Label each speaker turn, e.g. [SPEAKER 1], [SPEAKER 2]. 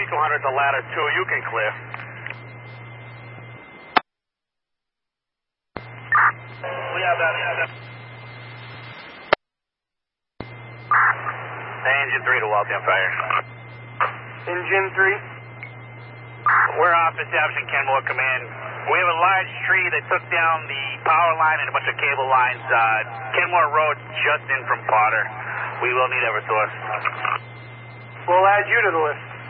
[SPEAKER 1] Pico Hunter to ladder 2. You can clear. We have that. Engine 3 to Waltham Fire.
[SPEAKER 2] Engine 3?
[SPEAKER 1] We're off establishing Kenmore Command. We have a large tree that took down the power line and a bunch of cable lines. Kenmore Road just in from Potter. We will need Eversource.
[SPEAKER 2] We'll add you to the list.